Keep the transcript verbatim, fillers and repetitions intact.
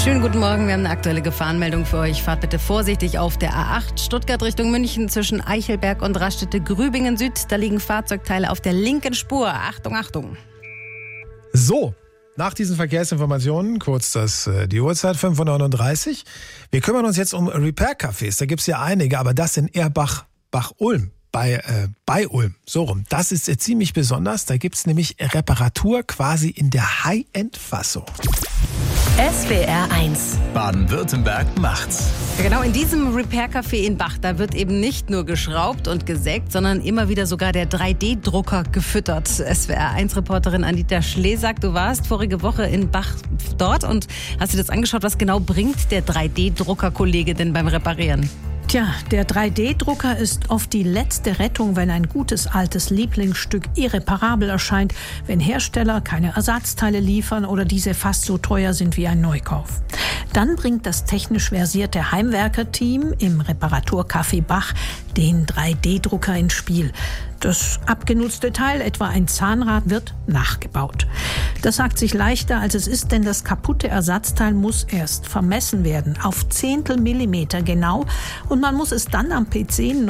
Schönen guten Morgen, wir haben eine aktuelle Gefahrenmeldung für euch. Fahrt bitte vorsichtig auf der A acht Stuttgart Richtung München zwischen Eichelberg und Raststätte-Grübingen Süd. Da liegen Fahrzeugteile auf der linken Spur. Achtung, Achtung. So, nach diesen Verkehrsinformationen, kurz das, die Uhrzeit, fünf Uhr neununddreißig. Wir kümmern uns jetzt um Repair-Cafés. Da gibt es ja einige, aber das in Erbach, Bach-Ulm. Bei, äh, bei Ulm, so rum. Das ist äh, ziemlich besonders. Da gibt es nämlich Reparatur quasi in der High-End-Fassung. S W R eins. Baden-Württemberg macht's. Ja, genau, in diesem Repair-Café in Bach, da wird eben nicht nur geschraubt und gesägt, sondern immer wieder sogar der drei D Drucker gefüttert. S W R eins Reporterin Anita Schlesak, du warst vorige Woche in Bach dort und hast dir das angeschaut. Was genau bringt der drei D Drucker-Kollege denn beim Reparieren? Tja, der drei D Drucker ist oft die letzte Rettung, wenn ein gutes altes Lieblingsstück irreparabel erscheint, wenn Hersteller keine Ersatzteile liefern oder diese fast so teuer sind wie ein Neukauf. Dann bringt das technisch versierte Heimwerker-Team im Reparaturcafé Bach den drei D Drucker ins Spiel. Das abgenutzte Teil, etwa ein Zahnrad, wird nachgebaut. Das sagt sich leichter, als es ist, denn das kaputte Ersatzteil muss erst vermessen werden, auf Zehntel Millimeter genau, und man muss es dann am P C neu